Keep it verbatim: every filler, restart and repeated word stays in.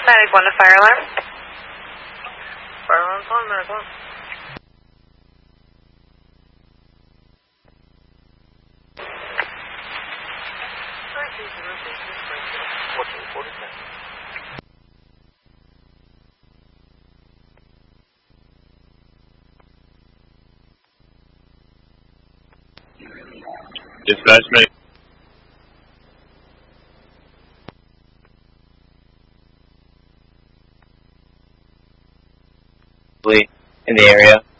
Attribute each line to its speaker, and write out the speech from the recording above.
Speaker 1: Medic one to fire alarm.
Speaker 2: Fire alarm's on, Medic one. fourteen forty-six.
Speaker 3: Dispatch mate. In the area.